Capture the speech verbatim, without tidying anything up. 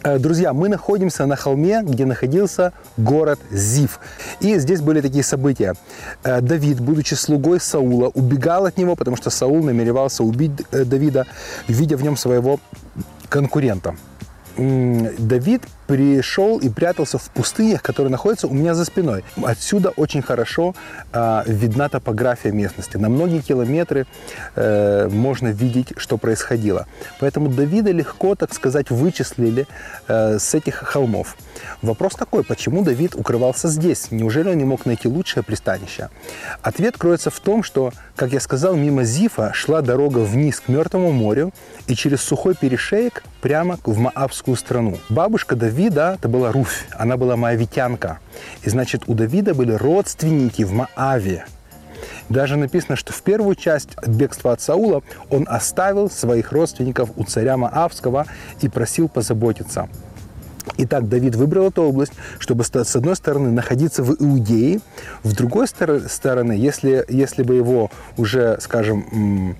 Друзья, мы находимся на холме, где находился город Зив. И здесь были такие события. Давид, будучи слугой Саула, убегал от него, потому что Саул намеревался убить Давида, видя в нем своего конкурента. Давид пришел и прятался в пустынях, которые находятся у меня за спиной. Отсюда очень хорошо э, видна топография местности. На многие километры э, можно видеть, что происходило. Поэтому Давида легко, так сказать, вычислили э, с этих холмов. Вопрос такой, почему Давид укрывался здесь? Неужели он не мог найти лучшее пристанище? Ответ кроется в том, что, как я сказал, мимо Зифа шла дорога вниз к Мертвому морю и через сухой перешеек прямо в Моавскую страну. Бабушка Давида, это была Руфь, она была моавитянка. И значит, у Давида были родственники в Моаве. Даже написано, что в первую часть бегства от Саула он оставил своих родственников у царя Моавского и просил позаботиться. Итак, Давид выбрал эту область, чтобы с одной стороны находиться в Иудее, с другой стороны, если, если бы его уже, скажем,